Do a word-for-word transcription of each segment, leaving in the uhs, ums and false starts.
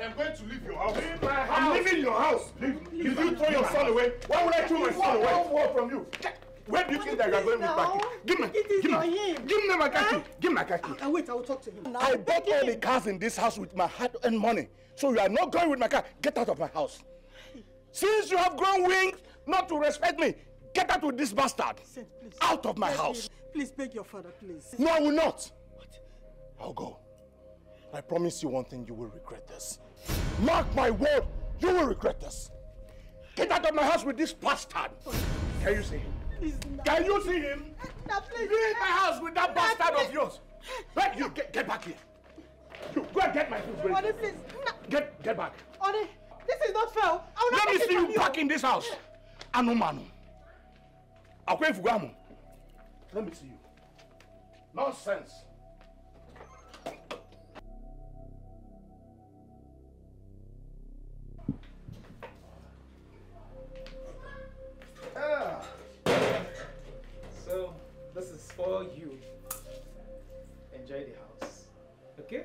am going to leave your house. Leave my house. I'm leaving your house. Leave. Did you throw your son away? Why would I throw my son away? One word from you. Where do you think that you are going with my key? Give me. It is give not me. him. Give me my car key. Give me my car key. I wait, I will talk to him. I bought all the cars in this house with my hard-earned money. So you are not going with my car. Get out of my house. Since you have grown wings not to respect me, get out with this bastard. Saint, please. Out of my Beg house. him. Please beg your father, please. No, I will not. What? I'll go. I promise you one thing, you will regret this. Mark my word, you will regret this. Get out of my house with this bastard. Can you see him? Please, no. Can you see him? No, please. Leave my house with that No, bastard please. of yours. Hey, you get, get back here. You go and get my food. Oni, please. No. Get get back. Oni, this is not fair. I will not Let me take see it you from back in this house. Anu manu. Akwe fugamu. Let me see you. Nonsense. Ah. So this is for you. Enjoy the house. Okay?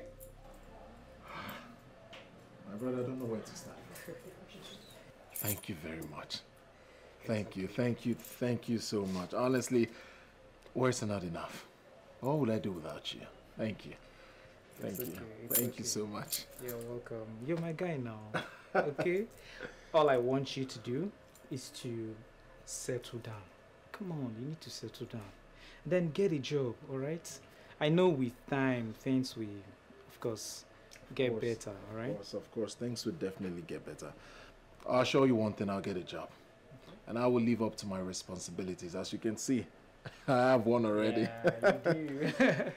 My brother, I don't know where to start. Thank you very much. Thank you, thank you, thank you so much. Honestly, words are not enough. What would I do without you? Thank you. Thank It's you. okay, it's Thank okay. you so much. You're welcome. You're my guy now. Okay? All I want you to do is to settle down. Come on, you need to settle down. Then get a job, alright? I know with time things will, of course, get course. better, alright? Of course, of course. Things will definitely get better. I'll assure you one thing, I'll get a job. And I will live up to my responsibilities. As you can see, I have one already. Yeah, you do.